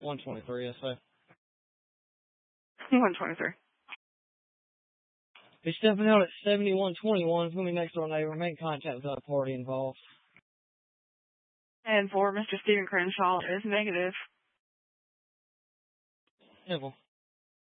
123, yes, sir. 123. He's stepping out at 7121. It's going to be next door neighbor. Make contact with the party involved. And for Mr. Stephen Crenshaw is negative. Simple.